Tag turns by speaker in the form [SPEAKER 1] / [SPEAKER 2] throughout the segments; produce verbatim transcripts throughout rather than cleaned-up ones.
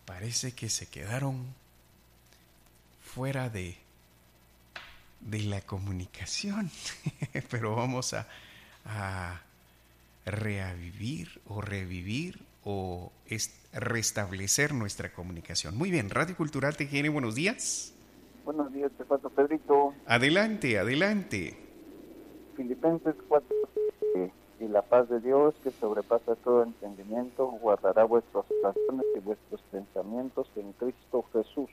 [SPEAKER 1] parece que se quedaron fuera de, de la comunicación, pero vamos a, a reavivir o revivir o est- restablecer nuestra comunicación. Muy bien, Radio Cultural T G N, buenos días.
[SPEAKER 2] Buenos días, te paso Pedrito.
[SPEAKER 1] Adelante, adelante.
[SPEAKER 2] Filipenses cuatro, y la paz de Dios, que sobrepasa todo entendimiento, guardará vuestros corazones y vuestros pensamientos en Cristo Jesús.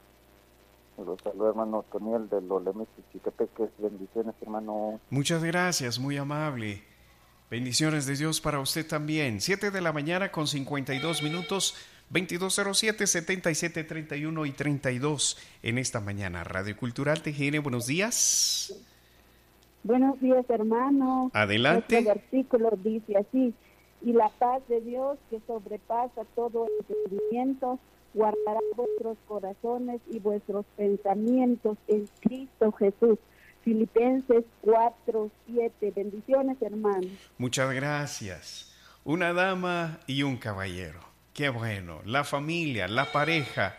[SPEAKER 2] Los saluda hermano Toniel de Lolemis y Chiquepeques. Bendiciones, hermano.
[SPEAKER 1] Muchas gracias, muy amable. Bendiciones de Dios para usted también. siete de la mañana con cincuenta y dos minutos, veintidós cero siete, setenta y siete treinta y uno y treinta y dos en esta mañana. Radio Cultural T G N, buenos días.
[SPEAKER 3] Buenos días, hermano.
[SPEAKER 1] Adelante.
[SPEAKER 3] Nuestro versículo dice así: y la paz de Dios, que sobrepasa todo entendimiento, guardará vuestros corazones y vuestros pensamientos en Cristo Jesús. Filipenses cuatro, siete. Bendiciones, hermano.
[SPEAKER 1] Muchas gracias. Una dama y un caballero. Qué bueno. La familia, la pareja,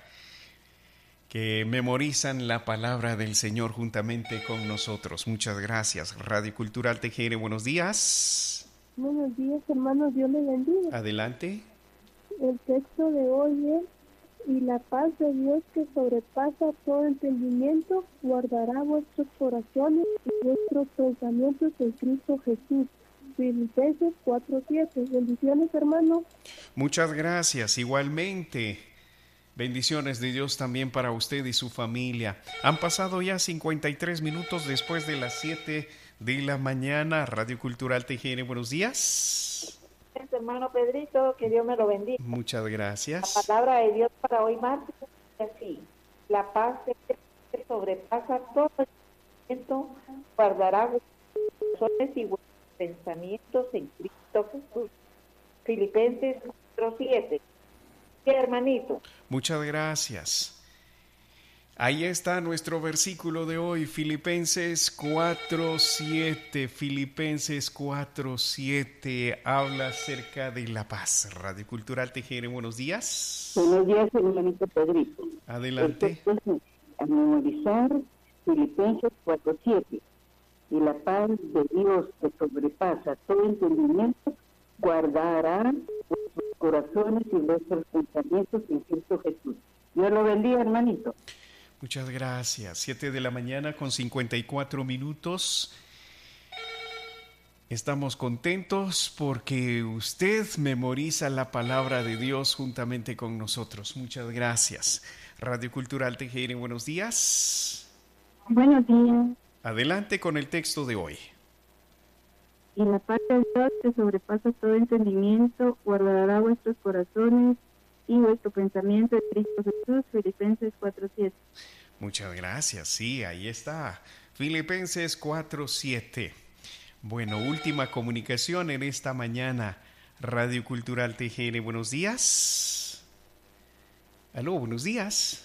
[SPEAKER 1] que memorizan la palabra del Señor juntamente con nosotros. Muchas gracias. Radio Cultural T G N, buenos días.
[SPEAKER 3] Buenos días, hermanos. Dios les bendiga.
[SPEAKER 1] Adelante.
[SPEAKER 3] El texto de hoy es: y la paz de Dios, que sobrepasa todo entendimiento, guardará vuestros corazones y vuestros pensamientos en Cristo Jesús. Filipenses cuatro, siete. Bendiciones, hermano.
[SPEAKER 1] Muchas gracias. Igualmente. Bendiciones de Dios también para usted y su familia. Han pasado ya cincuenta y tres minutos después de las siete de la mañana. Radio Cultural T G N, buenos días.
[SPEAKER 4] Hermano Pedrito, que Dios me lo bendiga.
[SPEAKER 1] Muchas gracias.
[SPEAKER 4] La palabra de Dios para hoy martes es así: la paz de Dios, que sobrepasa todo entendimiento, guardará vuestros corazones y vuestros pensamientos en Cristo Jesús. Filipenses cuatro, siete. ¿Qué, hermanito?
[SPEAKER 1] Muchas gracias. Ahí está nuestro versículo de hoy, Filipenses cuatro, siete. Filipenses cuatro, siete habla acerca de la paz. Radio Cultural T G N, buenos días.
[SPEAKER 5] Buenos días, hermanito Pedrito.
[SPEAKER 1] Adelante.
[SPEAKER 5] Entonces, a memorizar Filipenses cuatro, siete. Y la paz de Dios, que sobrepasa todo entendimiento, guardará vuestros corazones y vuestros pensamientos en Cristo Jesús. Dios lo bendiga, hermanito.
[SPEAKER 1] Muchas gracias. siete de la mañana con cincuenta y cuatro minutos. Estamos contentos porque usted memoriza la palabra de Dios juntamente con nosotros. Muchas gracias. Radio Cultural T G N, buenos días.
[SPEAKER 3] Buenos días.
[SPEAKER 1] Adelante con el texto de hoy.
[SPEAKER 3] Y la paz de Dios, que sobrepasa todo entendimiento, guardará vuestros corazones y vuestro pensamiento en Cristo Jesús. Filipenses cuatro, siete.
[SPEAKER 1] Muchas gracias. Sí, ahí está. Filipenses cuatro, siete. Bueno, última comunicación en esta mañana. Radio Cultural T G N, buenos días. Aló, buenos días.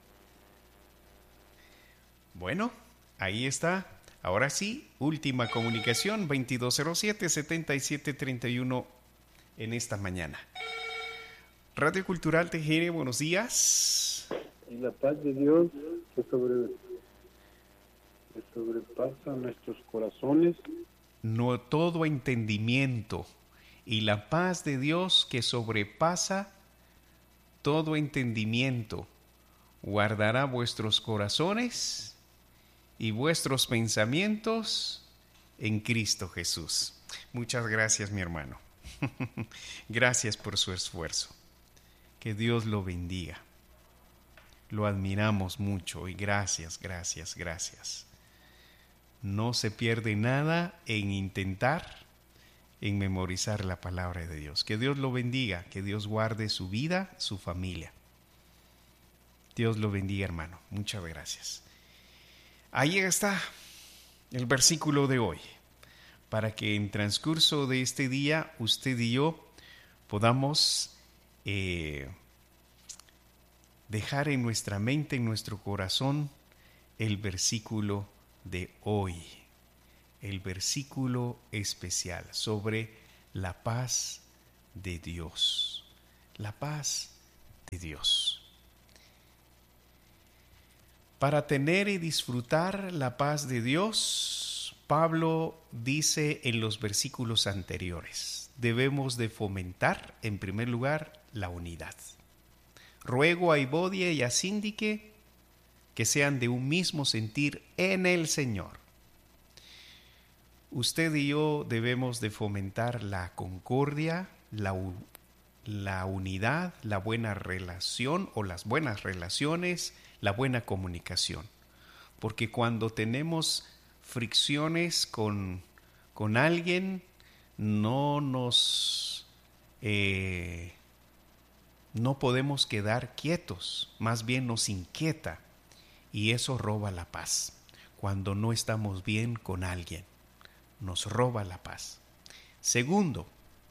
[SPEAKER 1] Bueno, ahí está. Ahora sí, última comunicación, veintidós cero siete, setenta y siete treinta y uno en esta mañana. Radio Cultural T G N, buenos días.
[SPEAKER 6] Y la paz de Dios, que, sobre, que sobrepasa nuestros corazones.
[SPEAKER 1] No todo entendimiento. Y la paz de Dios, que sobrepasa todo entendimiento, guardará vuestros corazones y vuestros pensamientos en Cristo Jesús. Muchas gracias, mi hermano. Gracias por su esfuerzo. Que Dios lo bendiga. Lo admiramos mucho y gracias, gracias, gracias. No se pierde nada en intentar, en memorizar la palabra de Dios. Que Dios lo bendiga, que Dios guarde su vida, su familia. Dios lo bendiga, hermano. Muchas gracias. Ahí está el versículo de hoy, para que en transcurso de este día usted y yo podamos eh, dejar en nuestra mente, en nuestro corazón, el versículo de hoy, el versículo especial sobre la paz de Dios, la paz de Dios. Para tener y disfrutar la paz de Dios, Pablo dice en los versículos anteriores, debemos de fomentar, en primer lugar, la unidad. Ruego a Evodia y a Síndique que sean de un mismo sentir en el Señor. Usted y yo debemos de fomentar la concordia, la, la unidad, la buena relación o las buenas relaciones, la buena comunicación. Porque cuando tenemos fricciones con, con alguien, no nos... Eh, no podemos quedar quietos, más bien nos inquieta. Y eso roba la paz. Cuando no estamos bien con alguien, nos roba la paz. Segundo,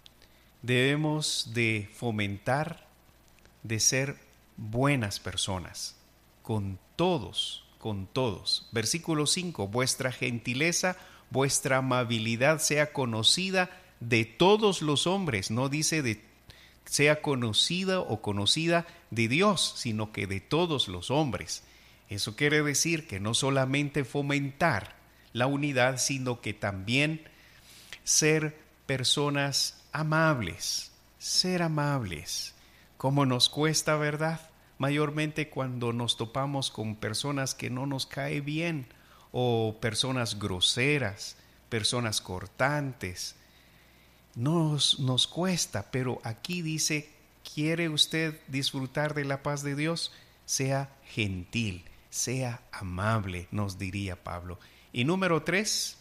[SPEAKER 1] debemos de fomentar de ser buenas personas, con todos, con todos. Versículo cinco, vuestra gentileza, vuestra amabilidad sea conocida de todos los hombres. No dice de sea conocida o conocida de Dios, sino que de todos los hombres. Eso quiere decir que no solamente fomentar la unidad, sino que también ser personas amables, ser amables. ¿Cómo nos cuesta, verdad? Mayormente cuando nos topamos con personas que no nos cae bien, o personas groseras, personas cortantes. Nos, nos cuesta, pero aquí dice, ¿quiere usted disfrutar de la paz de Dios? Sea gentil, sea amable, nos diría Pablo. Y número tres,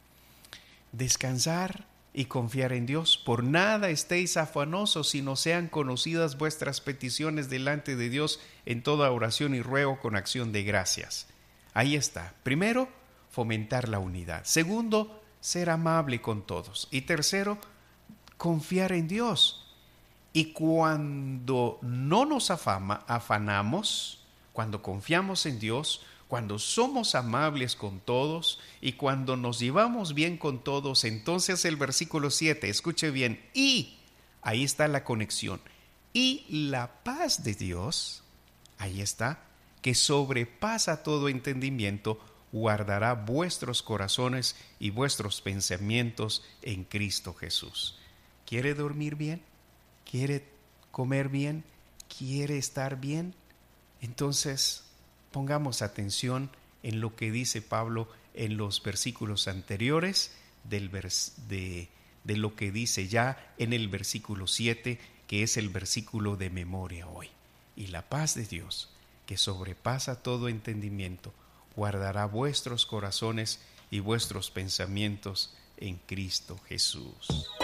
[SPEAKER 1] descansar y confiar en Dios. Por nada estéis afanosos, sino sean conocidas vuestras peticiones delante de Dios en toda oración y ruego con acción de gracias. Ahí está. Primero, fomentar la unidad. Segundo, ser amable con todos. Y tercero, confiar en Dios. Y cuando no nos afama, afanamos, cuando confiamos en Dios, cuando somos amables con todos y cuando nos llevamos bien con todos, entonces el versículo siete, escuche bien, y ahí está la conexión. Y la paz de Dios, ahí está, que sobrepasa todo entendimiento, guardará vuestros corazones y vuestros pensamientos en Cristo Jesús. ¿Quiere dormir bien? ¿Quiere comer bien? ¿Quiere estar bien? Entonces, pongamos atención en lo que dice Pablo en los versículos anteriores del vers- de, de lo que dice ya en el versículo siete, que es el versículo de memoria hoy. Y la paz de Dios, que sobrepasa todo entendimiento, guardará vuestros corazones y vuestros pensamientos en Cristo Jesús.